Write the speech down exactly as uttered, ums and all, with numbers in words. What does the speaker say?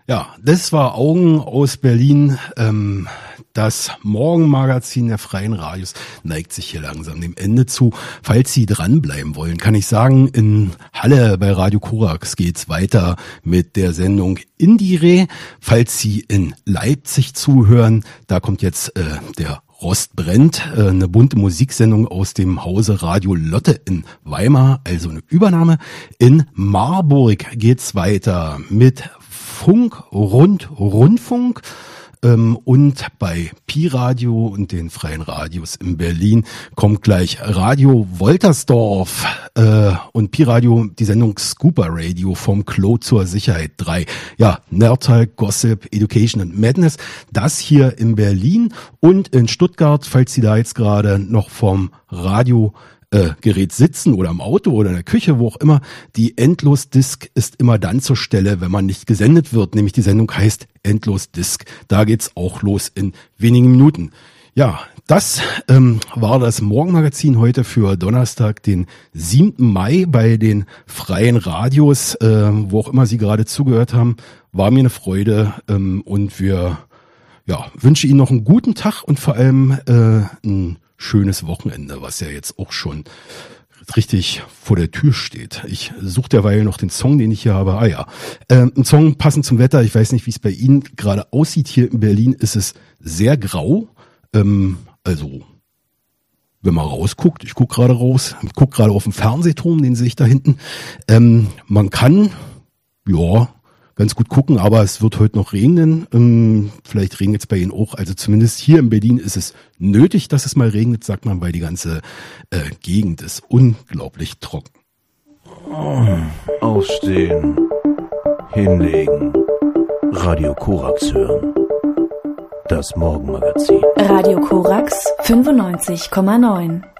Ja, das war Augen aus Berlin. Ähm, das Morgenmagazin der Freien Radios neigt sich hier langsam dem Ende zu. Falls Sie dranbleiben wollen, kann ich sagen, in Halle bei Radio Korax geht's weiter mit der Sendung Indire. Falls Sie in Leipzig zuhören, da kommt jetzt äh, der Rost brennt, äh, eine bunte Musiksendung aus dem Hause Radio Lotte in Weimar, also eine Übernahme. In Marburg geht's weiter mit Funk, Rund, Rundfunk ähm, und bei Pi Radio und den Freien Radios in Berlin kommt gleich Radio Woltersdorf äh, und Pi Radio die Sendung Scooper Radio vom Klo zur Sicherheit drei. Ja, Nerdtalk, Gossip, Education and Madness, das hier in Berlin und in Stuttgart, falls Sie da jetzt gerade noch vom Radio Äh, Gerät sitzen oder im Auto oder in der Küche, wo auch immer. Die Endlosdisk ist immer dann zur Stelle, wenn man nicht gesendet wird, nämlich die Sendung heißt Endlosdisk. Da geht's auch los in wenigen Minuten. Ja, das ähm, war das Morgenmagazin heute für Donnerstag, den siebten Mai bei den Freien Radios, äh, wo auch immer Sie gerade zugehört haben. War mir eine Freude ähm, und wir ja, wünsche Ihnen noch einen guten Tag und vor allem äh, ein schönes Wochenende, was ja jetzt auch schon richtig vor der Tür steht. Ich suche derweil noch den Song, den ich hier habe. Ah ja, ähm, ein Song passend zum Wetter. Ich weiß nicht, wie es bei Ihnen gerade aussieht. Hier in Berlin ist es sehr grau. Ähm, also, wenn man rausguckt, ich gucke gerade raus, ich gucke gerade auf den Fernsehturm, den sehe ich da hinten. Ähm, man kann, ja, ganz gut gucken, aber es wird heute noch regnen. Ähm, vielleicht regnet es bei Ihnen auch. Also zumindest hier in Berlin ist es nötig, dass es mal regnet, sagt man, weil die ganze äh, Gegend ist unglaublich trocken. Aufstehen, hinlegen, Radio Korax hören. Das Morgenmagazin. Radio Korax fünfundneunzig Komma neun.